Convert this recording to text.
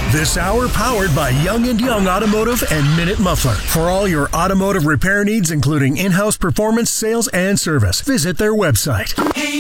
This hour powered by Young & Young Automotive and Minute Muffler. For all your automotive repair needs, including in-house performance, sales, and service, visit their website.